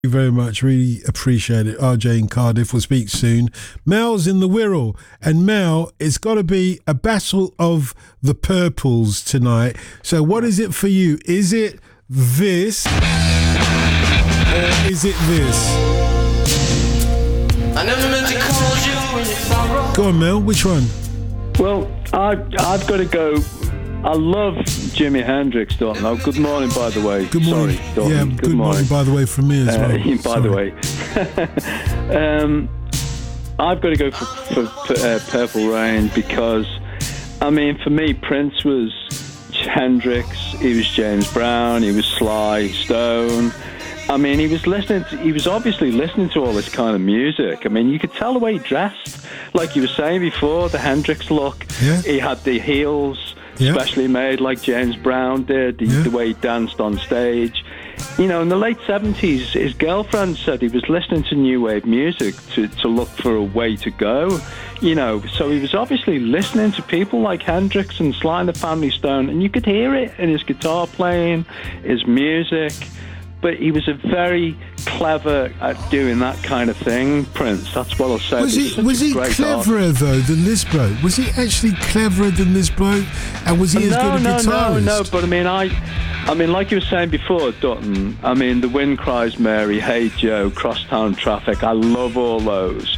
you very much. Really appreciate it. RJ in Cardiff. We'll speak soon. Mel's in the Wirral. And Mel, it's got to be a battle of the purples tonight. So what is it for you? Is it this or is it this? I never meant to call you when you sorrow. Go on, Mel. Which one? Well, I've got to go. I love Jimi Hendrix, Dalton. Oh, good morning, by the way. Good morning. Sorry, Dalton. Yeah, good morning, by the way, from me as well. By the way. I've got to go for Purple Rain because, I mean, for me, Prince was Hendrix, he was James Brown, he was Sly Stone. I mean, he was obviously listening to all this kind of music. I mean, you could tell the way he dressed. Like you were saying before, the Hendrix look. Yeah. He had the heels, specially made like James Brown did, the way he danced on stage. You know, in the late 70s, his girlfriend said he was listening to new wave music to look for a way to go. You know, so he was obviously listening to people like Hendrix and Sly and the Family Stone, and you could hear it in his guitar playing, his music. But he was a very clever at doing that kind of thing, Prince. That's what I'll say. Was he cleverer, though, than this bloke? Was he actually cleverer than this bloke? And was he as good a guitarist? No, but I mean, like you were saying before, Dutton, I mean, The Wind Cries Mary, Hey Joe, Crosstown Traffic, I love all those.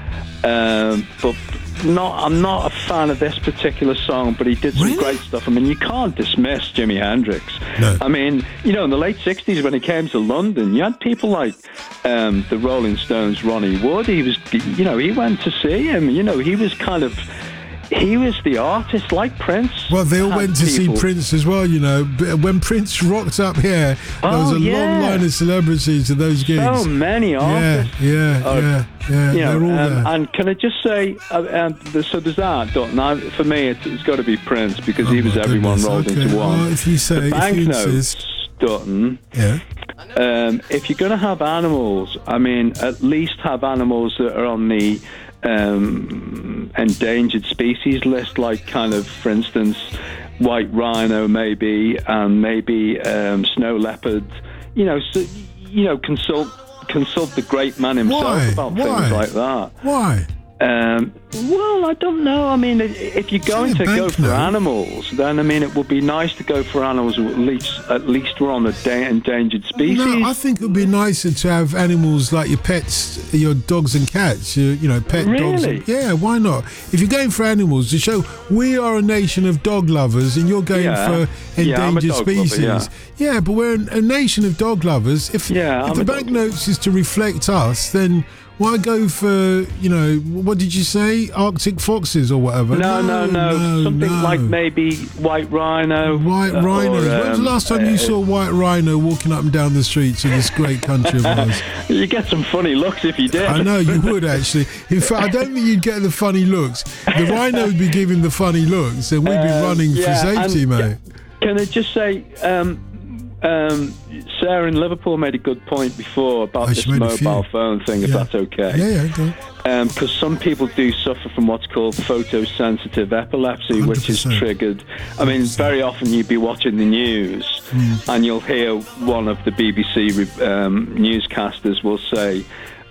But I'm not a fan of this particular song, but he did some great stuff. I mean, you can't dismiss Jimi Hendrix. No. I mean, you know, in the late 60s when he came to London, you had people like the Rolling Stones, Ronnie Wood. He went to see him. You know, he was the artist like Prince. Well, they all went to see Prince as well, you know. When Prince rocked up here, there was a long line of celebrities at those gigs. So many artists. Yeah. They're all there. And can I just say, so there's that. For me, it's got to be Prince because he was everyone rolled into one. Well, if you say, the banknotes, Dutton. Yeah. If you're going to have animals, I mean, at least have animals that are on the endangered species list, like kind of, for instance, white rhino maybe, and maybe snow leopard. You know, consult the great man himself about things like that. Why? Well, I don't know. I mean, if you're going to go for animals, then I mean, it would be nice to go for animals at least we're on the endangered species. No, I think it would be nicer to have animals like your pets, your dogs and cats. Pet dogs. Yeah, why not? If you're going for animals to show we are a nation of dog lovers, and you're going for endangered species. Lover, yeah, but we're a nation of dog lovers. If the banknotes is to reflect us, then why go for, what did you say? Arctic foxes or whatever? No. Something like maybe white rhino. White rhinos. When was the last time you saw white rhino walking up and down the streets of this great country of ours? You get some funny looks if you did. I know, you would actually. In fact, I don't think you'd get the funny looks. The rhino would be giving the funny looks and we'd be running for safety, mate. Can I just say... Sarah in Liverpool made a good point before about this mobile phone thing, if that's okay. Yeah, okay. Because some people do suffer from what's called photosensitive epilepsy, 100%. Which is triggered. I mean, very often you'd be watching the news and you'll hear one of the BBC newscasters will say,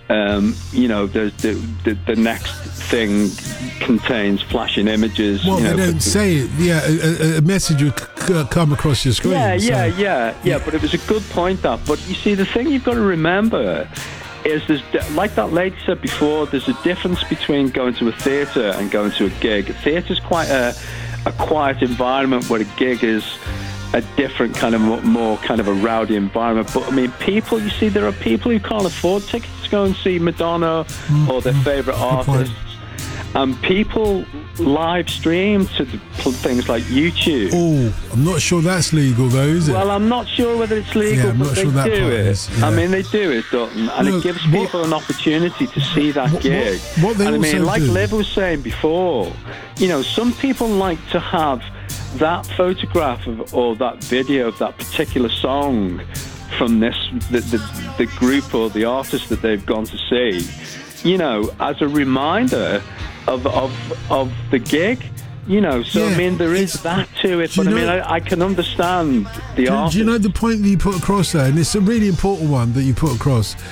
the next thing contains flashing images. Well, they don't say it. Yeah, a message will come across your screen. Yeah. But it was a good point, that. But you see, the thing you've got to remember is like that lady said before, there's a difference between going to a theatre and going to a gig. A theatre's quite a quiet environment, where a gig is a different kind of more kind of a rowdy environment. But I mean, there are people who can't afford tickets to go and see Madonna or their favourite artists. And people live stream to things like YouTube. Oh, I'm not sure that's legal though, is it? Well, I'm not sure whether it's legal, but they do it. I mean, they do it, Dutton, and it gives people an opportunity to see that gig. Like Liv was saying before, some people like to have that photograph or that video of that particular song from the group or the artist that they've gone to see, as a reminder of the gig. you know, so I mean, there is that to it, but I mean, I can understand the art. Do you know the point that you put across there? And it's a really important one that you put across.